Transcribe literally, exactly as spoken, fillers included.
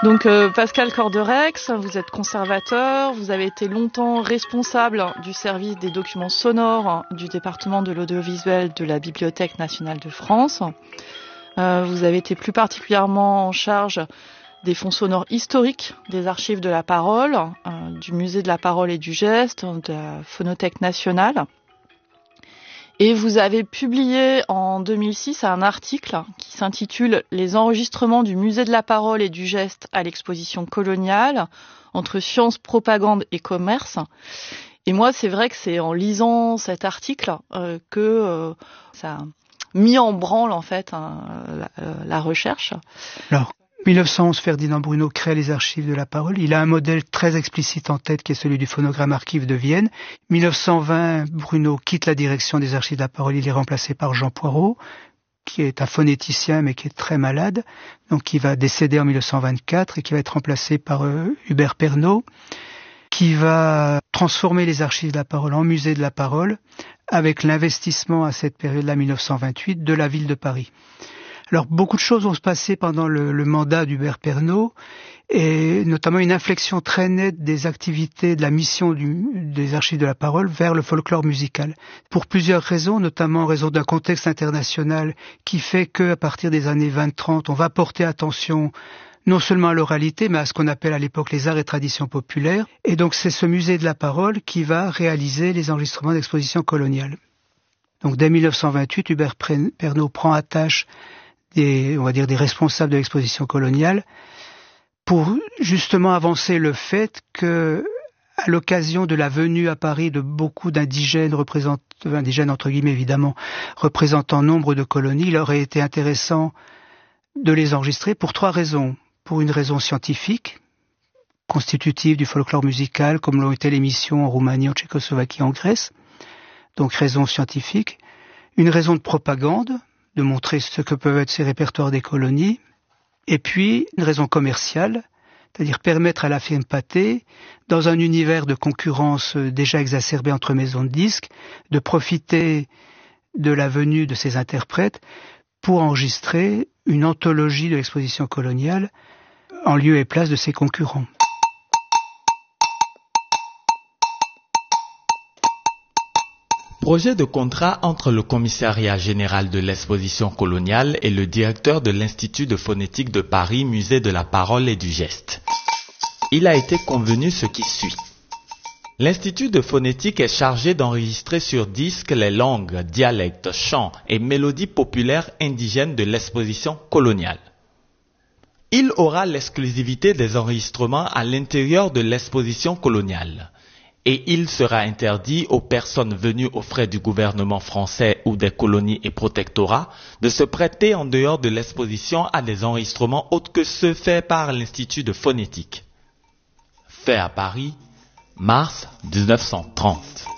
Donc euh, Pascal Corderex, vous êtes conservateur, vous avez été longtemps responsable du service des documents sonores du département de l'audiovisuel de la Bibliothèque nationale de France. Euh, vous avez été plus particulièrement en charge des fonds sonores historiques des archives de la parole, euh, du musée de la parole et du geste, de la Phonothèque nationale. Et vous avez publié en deux mille six un article qui s'intitule « Les enregistrements du musée de la parole et du geste à l'exposition coloniale entre science, propagande et commerce ». Et moi, c'est vrai que c'est en lisant cet article euh, que euh, ça a mis en branle en fait hein, la, la recherche. Alors, mille neuf cent onze, Ferdinand Bruno crée les archives de la parole. Il a un modèle très explicite en tête qui est celui du Phonogramme Archive de Vienne. mille neuf cent vingt, Bruno quitte la direction des archives de la parole. Il est remplacé par Jean Poirot, qui est un phonéticien mais qui est très malade, donc qui va décéder en mille neuf cent vingt-quatre et qui va être remplacé par euh, Hubert Pernaut, qui va transformer les archives de la parole en musée de la parole avec l'investissement à cette période-là, mille neuf cent vingt-huit, de la ville de Paris. Alors, beaucoup de choses vont se passer pendant le, le mandat d'Hubert Pernaut, et notamment une inflexion très nette des activités de la mission du, des archives de la parole vers le folklore musical. Pour plusieurs raisons, notamment en raison d'un contexte international qui fait qu'à partir des années vingt trente, on va porter attention non seulement à l'oralité, mais à ce qu'on appelle à l'époque les arts et traditions populaires. Et donc, c'est ce musée de la parole qui va réaliser les enregistrements d'expositions coloniales. Donc, dès mille neuf cent vingt-huit, Hubert Pernaut prend à tâche des, on va dire, des responsables de l'exposition coloniale pour justement avancer le fait que, à l'occasion de la venue à Paris de beaucoup d'indigènes représentant, indigènes entre guillemets évidemment, représentant nombre de colonies, il aurait été intéressant de les enregistrer pour trois raisons. Pour une raison scientifique, constitutive du folklore musical, comme l'ont été les missions en Roumanie, en Tchécoslovaquie, en Grèce. Donc raison scientifique. Une raison de propagande, de montrer ce que peuvent être ces répertoires des colonies, et puis une raison commerciale, c'est-à-dire permettre à la firme Pathé, dans un univers de concurrence déjà exacerbé entre maisons de disques, de profiter de la venue de ces interprètes pour enregistrer une anthologie de l'exposition coloniale en lieu et place de ses concurrents. Projet de contrat entre le Commissariat général de l'exposition coloniale et le directeur de l'Institut de phonétique de Paris, musée de la parole et du geste. Il a été convenu ce qui suit. L'Institut de phonétique est chargé d'enregistrer sur disque les langues, dialectes, chants et mélodies populaires indigènes de l'exposition coloniale. Il aura l'exclusivité des enregistrements à l'intérieur de l'exposition coloniale. Et il sera interdit aux personnes venues aux frais du gouvernement français ou des colonies et protectorats de se prêter en dehors de l'exposition à des enregistrements autres que ceux faits par l'Institut de phonétique. Fait à Paris, mars mille neuf cent trente.